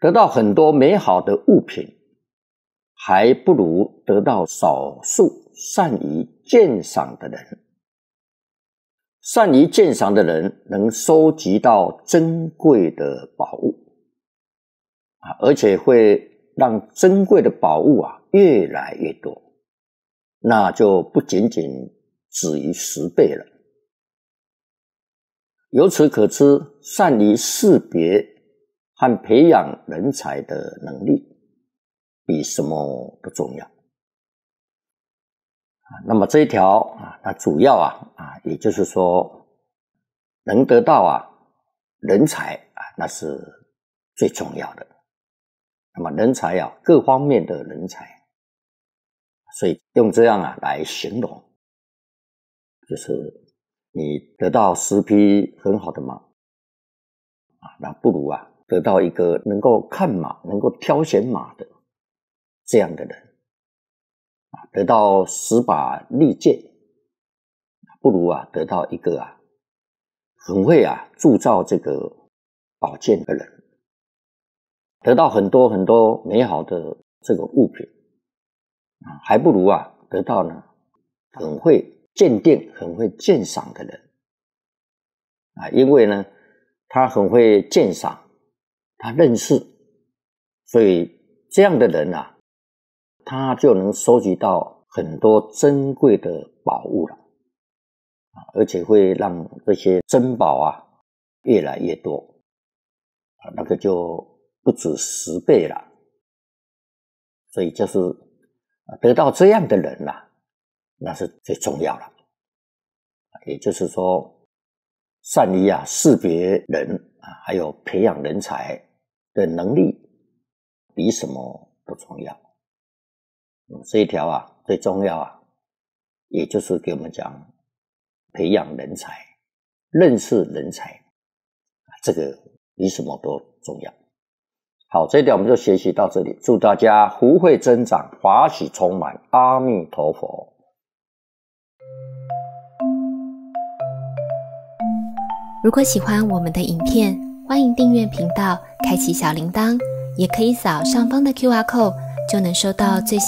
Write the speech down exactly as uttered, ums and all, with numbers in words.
得到很多美好的物品，还不如得到少数善于鉴赏的人。善于鉴赏的人能收集到珍贵的宝物，而且会让珍贵的宝物啊越来越多，那就不仅仅止于十倍了。由此可知，善于识别和培养人才的能力比什么都重要。那么这一条啊，它主要啊啊，也就是说，能得到啊人才啊，那是最重要的。那么人才啊，各方面的人才，所以用这样啊来形容，就是你得到十匹很好的马啊，那不如啊得到一个能够看马、能够挑选马的这样的人啊，得到十把利剑，不如啊得到一个啊很会啊铸造这个宝剑的人，得到很多很多美好的这个物品啊，还不如啊得到呢很会鉴定、很会鉴赏的人啊，因为呢他很会鉴赏，他认识，所以这样的人啊，他就能收集到很多珍贵的宝物了，而且会让这些珍宝啊越来越多，那个就不止十倍了。所以就是得到这样的人啊，那是最重要了。也就是说，善于啊识别人啊，还有培养人才的能力，比什么都重要。嗯、这一条啊最重要啊，也就是给我们讲培养人才、认识人才，这个比什么都重要。好，这一条我们就学习到这里，祝大家福慧增长，法喜充满，阿弥陀佛。 如果喜欢我们的影片，欢迎订阅频道，开启小铃铛，也可以扫上方的 Q R code，就能收到最新